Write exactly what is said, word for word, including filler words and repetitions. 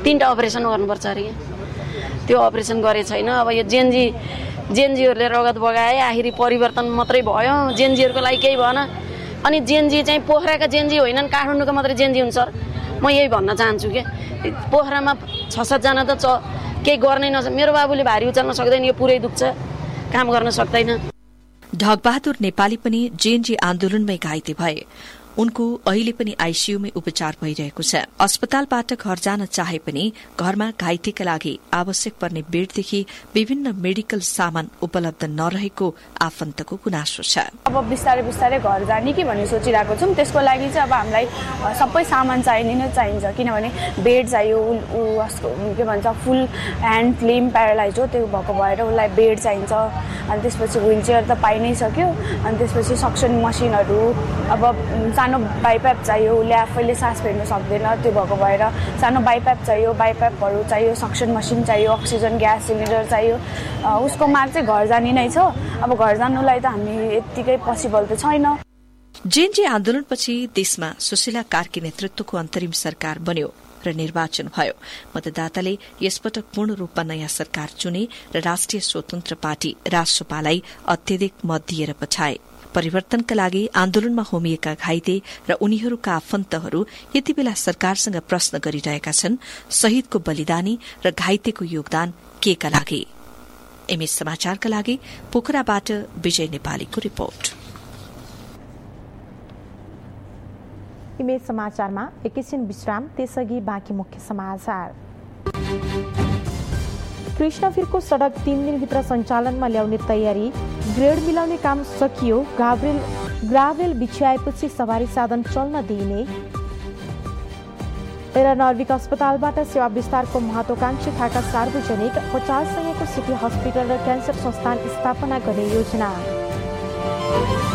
तीनटा अपरेसन गर्नुपर्छ अरे त्यो अपरेसन गरे छैन। अब यो जेनजी जेनजीहरूले रगत बगाए आखिरी परिवर्तन मात्रै भयो जेनजीहरूको लागि केही भएन। अनि जेनजी चाहिँ पोखराका जेनजी होइनन् काठमाडौँका मात्रै जेनजी हुन्छ सर। म यही भन्न चाहन्छु कि पोखरामा छ सातजना त च केही गर्नै नसक्छ। मेरो बाबुले भारी उचाल्न सक्दैन यो पुरै दुख्छ काम गर्न सक्दैन। ढकबहादुर नेपाली पनि जेएनजी आन्दोलनमै घाइते भए। उनको अहिले पनि आईसीयूमै उपचार भइरहेको छ। अस्पतालबाट घर जान चाहे पनि घरमा घाइतेका लागि आवश्यक पर्ने बेडदेखि विभिन्न मेडिकल सामान उपलब्ध नरहेको आफन्तको गुनासो छ। अब बिस्तारै बिस्तारै घर जाने कि भन्ने सोचिरहेको छौँ। त्यसको लागि चाहिँ अब हामीलाई सबै सामान चाहिने नै चाहिन्छ किनभने बेड चाहियो। के भन्छ फुल ह्यान्ड लिम्ब प्यारालाइज हो त्यो भएको भएर उसलाई बेड चाहिन्छ। अनि त्यसपछि व्हिल चेयर त पाइ नै सक्यो। अनि त्यसपछि सक्सन मसिनहरू अब सानो बाइपाइप चाहियो। उसले आफैले सास फेर्न सक्दैन त्यो भएको भएर सानो बाइपाइप चाहियो बाइपाइपहरू चाहियो सक्सन मसिन चाहियो अक्सिजन ग्यास सिलिन्डर चाहियो। उसको माग चाहिँ घर जाने नै छ। अब घर जानुलाई त हामी यत्तिकै पोसिबल त छैन। जेएनजी आन्दोलनपछि देशमा सुशीला कार्की नेतृत्वको अन्तरिम सरकार बन्यो र निर्वाचन भयो। मतदाताले यसपटक पूर्ण रूपमा नयाँ सरकार चुने र राष्ट्रिय स्वतन्त्र पार्टी रासपालाई अत्यधिक मत दिएर पठाए। परिवर्तनका लागि आन्दोलनमा होमिएका घाइते र उनीहरूका आफन्तहरू यति बेला सरकारसँग प्रश्न गरिरहेका छन् शहीदको बलिदानी र घाइतेको योगदान केका लागि। एमएस समाचारका लागि पोखराबाट विजय नेपालीको रिपोर्ट। इमेज समाचारमा एकैछिन विश्राम त्यसअघि बाँकी मुख्य समाचार। कृष्णवीरको सड़क तीन दिनभित्र सञ्चालनमा ल्याउने तयारी। ग्रेड मिलाउने काम सकियो। ग्राभेल ग्राभेल बिछ्याएपछि सवारी साधन चल्न दिइने। र नर्विक अस्पतालबाट सेवा विस्तारको महत्वाकांक्षी थाका सार्वजनिक पचास सयको सिटी हस्पिटल र क्यान्सर संस्थान स्थापना गर्ने योजना।